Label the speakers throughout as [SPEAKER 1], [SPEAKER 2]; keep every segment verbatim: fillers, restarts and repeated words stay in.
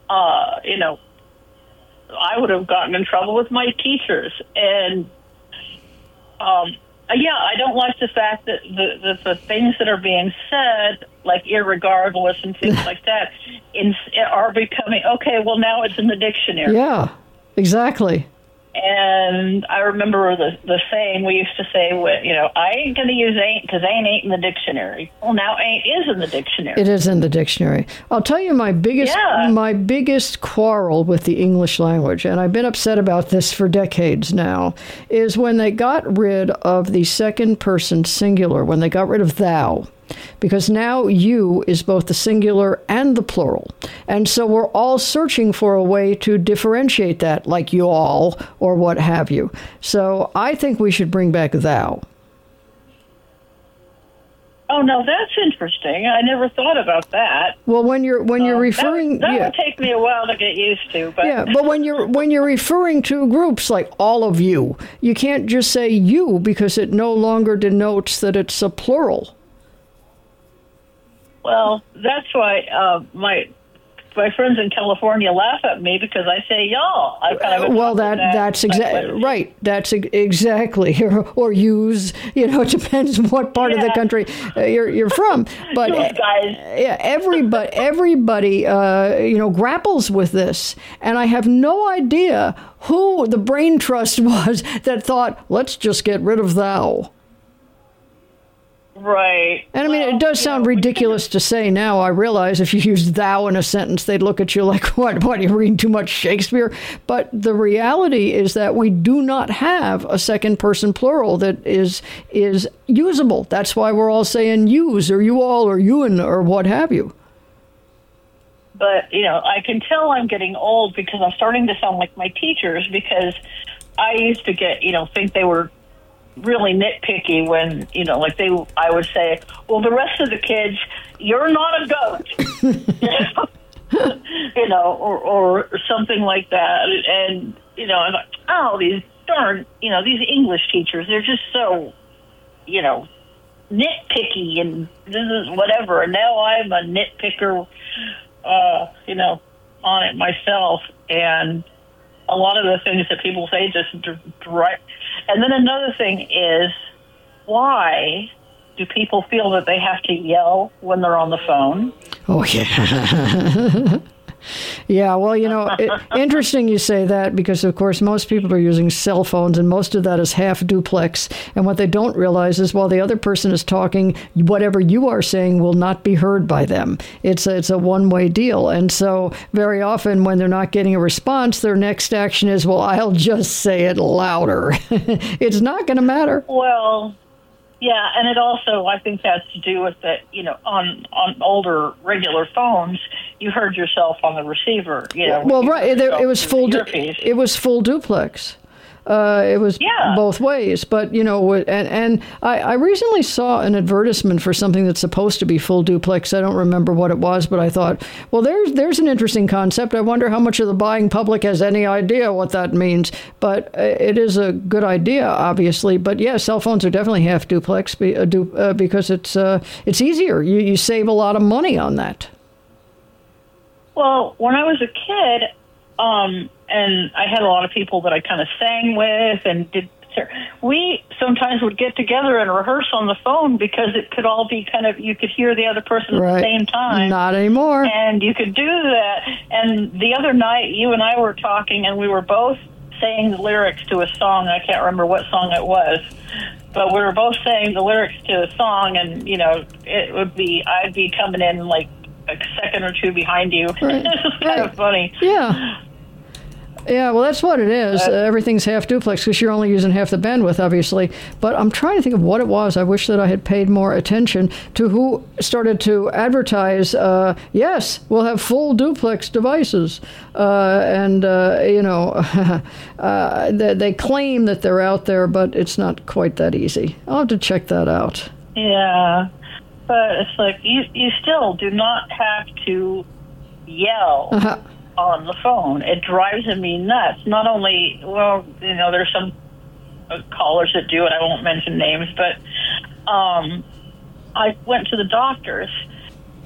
[SPEAKER 1] uh, you know, I would have gotten in trouble with my teachers. And, um, yeah, I don't like the fact that the, the, the things that are being said, like irregardless and things like that, in, are becoming, okay, well, now it's in the dictionary.
[SPEAKER 2] Yeah, exactly.
[SPEAKER 1] And I remember the the saying we used to say, you know, I ain't going to use ain't because ain't ain't in the dictionary. Well, now ain't is in the dictionary.
[SPEAKER 2] It is in the dictionary. I'll tell you my biggest
[SPEAKER 1] yeah.
[SPEAKER 2] my biggest quarrel with the English language, and I've been upset about this for decades now, is when they got rid of the second person singular, when they got rid of thou. Because now you is both the singular and the plural. And so we're all searching for a way to differentiate that, like you all or what have you. So I think we should bring back thou.
[SPEAKER 1] Oh, no, that's interesting. I never thought about that.
[SPEAKER 2] Well, when you're when you're
[SPEAKER 1] um,
[SPEAKER 2] referring,
[SPEAKER 1] that, that
[SPEAKER 2] yeah.
[SPEAKER 1] would take me a while to get used to. But
[SPEAKER 2] yeah, but when you're when you're referring to groups like all of you, you can't just say you because it no longer denotes that it's a plural.
[SPEAKER 1] Well, that's why uh, my my friends in California laugh at me because I say y'all. I kind of
[SPEAKER 2] well, that, that that's exactly right. That's e- exactly or, or use. You know, it depends what part yeah. of the country uh, you're you're from. But
[SPEAKER 1] Those guys.
[SPEAKER 2] yeah, everybody everybody uh, you know grapples with this, and I have no idea who the brain trust was that thought, let's just get rid of thou.
[SPEAKER 1] Right.
[SPEAKER 2] And I mean,
[SPEAKER 1] well,
[SPEAKER 2] it does sound know, ridiculous to say now. I realize if you use thou in a sentence, they'd look at you like, what, what, are you reading too much Shakespeare? But the reality is that we do not have a second person plural that is is usable. That's why we're all saying use or you all or you and or what have you.
[SPEAKER 1] But, you know, I can tell I'm getting old because I'm starting to sound like my teachers because I used to get, you know, think they were really nitpicky when, you know, like they, I would say, well, the rest of the kids, you're not a goat, you know, or, or something like that. And, you know, I'm like, oh, these darn, you know, these English teachers, they're just so, you know, nitpicky and this is whatever. And now I'm a nitpicker, uh, you know, on it myself. And a lot of the things that people say just direct. And then another thing is, why do people feel that they have to yell when they're on the phone?
[SPEAKER 2] Oh, yeah. Yeah, well, you know, it, interesting you say that because, of course, most people are using cell phones and most of that is half duplex. And what they don't realize is while the other person is talking, whatever you are saying will not be heard by them. It's a, it's a one-way deal. And so very often when they're not getting a response, their next action is, well, I'll just say it louder. It's not going to matter.
[SPEAKER 1] Well, yeah, and it also, I think, has to do with that, you know, on, on older regular phones, you heard yourself on the receiver, you know.
[SPEAKER 2] Well, right, it, it was full du- it was full duplex. Uh, it was
[SPEAKER 1] yeah.
[SPEAKER 2] both ways. But, you know, and, and I, I recently saw an advertisement for something that's supposed to be full duplex. I don't remember what it was, but I thought, well, there's there's an interesting concept. I wonder how much of the buying public has any idea what that means. But it is a good idea, obviously. But, yeah, cell phones are definitely half duplex be, uh, du, uh, because it's uh, it's easier. You, you save a lot of money on that.
[SPEAKER 1] Well, when I was a kid, um, and I had a lot of people that I kind of sang with and did, we sometimes would get together and rehearse on the phone because it could all be kind of, you could hear the other person
[SPEAKER 2] right.
[SPEAKER 1] at the same time.
[SPEAKER 2] Not anymore.
[SPEAKER 1] And you could do that. And the other night, you and I were talking and we were both saying the lyrics to a song. I can't remember what song it was. But we were both saying the lyrics to a song and, you know, it would be, I'd be coming in like a second or two behind you.
[SPEAKER 2] Right.
[SPEAKER 1] This is kind
[SPEAKER 2] right.
[SPEAKER 1] of funny.
[SPEAKER 2] Yeah. Yeah, well, that's what it is. Uh, Everything's half duplex because you're only using half the bandwidth, obviously. But I'm trying to think of what it was. I wish that I had paid more attention to who started to advertise, uh, yes, we'll have full duplex devices. Uh, and, uh, you know, uh, they, they claim that they're out there, but it's not quite that easy. I'll have to check that out.
[SPEAKER 1] Yeah, but it's like you, you still do not have to yell. Uh-huh. On the phone. It drives me nuts. Not only, well, you know, there's some callers that do it. I won't mention names, but um, I went to the doctors,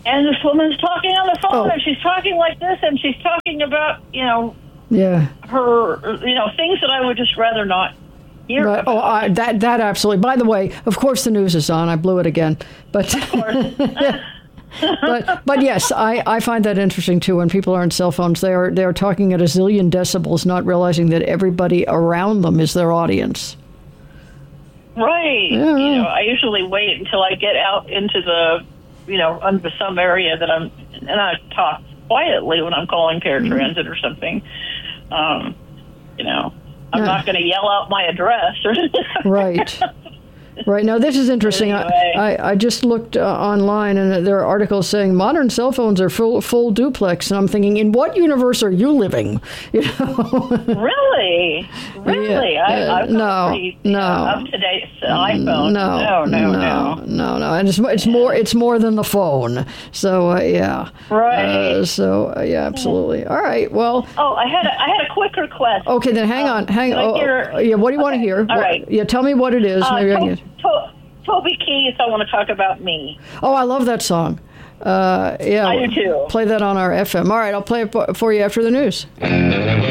[SPEAKER 1] and this woman's talking on the phone,
[SPEAKER 2] Oh.
[SPEAKER 1] and she's talking like this, and she's talking about, you know,
[SPEAKER 2] Yeah.
[SPEAKER 1] her, you know, things that I would just rather not hear
[SPEAKER 2] Right.
[SPEAKER 1] about.
[SPEAKER 2] Oh, I, that that absolutely. By the way, of course the news is on. I blew it again, but
[SPEAKER 1] Of course.
[SPEAKER 2] but but yes, I, I find that interesting too. When people are on cell phones, they are they are talking at a zillion decibels, not realizing that everybody around them is their audience.
[SPEAKER 1] Right.
[SPEAKER 2] Yeah.
[SPEAKER 1] You know, I usually wait until I get out into the, you know, under some area that I'm, and I talk quietly when I'm calling paratransit mm-hmm. or something. Um, you know, I'm yeah. not going to yell out my address.
[SPEAKER 2] Right. Right. Now, this is interesting. Anyway. I, I, I just looked uh, online, and there are articles saying modern cell phones are full full duplex. And I'm thinking, in what universe are you living? You know?
[SPEAKER 1] Really? Really?
[SPEAKER 2] Yeah.
[SPEAKER 1] I, I've got
[SPEAKER 2] no,
[SPEAKER 1] a pretty
[SPEAKER 2] no.
[SPEAKER 1] up to date iPhone.
[SPEAKER 2] No,
[SPEAKER 1] no, no,
[SPEAKER 2] no,
[SPEAKER 1] no,
[SPEAKER 2] no, no. And it's it's yeah. more it's more than the phone. So uh, yeah.
[SPEAKER 1] Right.
[SPEAKER 2] Uh, so uh, yeah, absolutely. All right. Well.
[SPEAKER 1] Oh, I had a, I had a quick request.
[SPEAKER 2] Okay, then hang on,
[SPEAKER 1] um,
[SPEAKER 2] hang on. Oh,
[SPEAKER 1] hear,
[SPEAKER 2] yeah. What do you
[SPEAKER 1] okay,
[SPEAKER 2] want to hear?
[SPEAKER 1] All
[SPEAKER 2] what,
[SPEAKER 1] right.
[SPEAKER 2] Yeah. Tell me what it is.
[SPEAKER 1] Uh,
[SPEAKER 2] Maybe
[SPEAKER 1] to-
[SPEAKER 2] I can get.
[SPEAKER 1] to- Toby Keith, I want to talk about me.
[SPEAKER 2] Oh, I love that song. Uh, yeah.
[SPEAKER 1] I do too.
[SPEAKER 2] Play that on our F M. All right, I'll play it for you after the news.